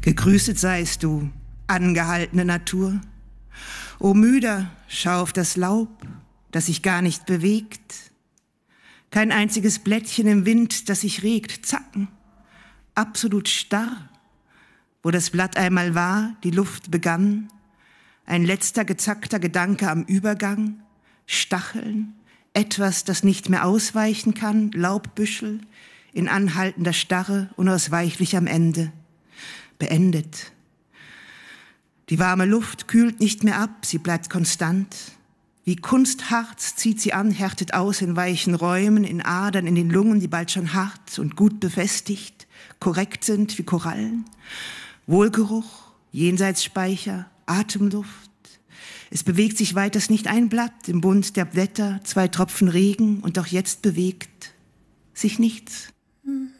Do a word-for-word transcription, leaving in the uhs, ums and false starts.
Gegrüßet seist du, angehaltene Natur. O müder, schau auf das Laub, das sich gar nicht bewegt. Kein einziges Blättchen im Wind, das sich regt, zacken, absolut starr. Wo das Blatt einmal war, die Luft begann, ein letzter gezackter Gedanke am Übergang, Stacheln, etwas, das nicht mehr ausweichen kann, Laubbüschel, in anhaltender Starre, unausweichlich am Ende. Beendet. Die warme Luft kühlt nicht mehr ab, sie bleibt konstant. Wie Kunstharz zieht sie an, härtet aus in weichen Räumen, in Adern, in den Lungen, die bald schon hart und gut befestigt, korrekt sind wie Korallen. Wohlgeruch, Jenseitsspeicher, Atemluft. Es bewegt sich weiters nicht ein Blatt im Bund der Blätter, zwei Tropfen Regen und auch jetzt bewegt sich nichts.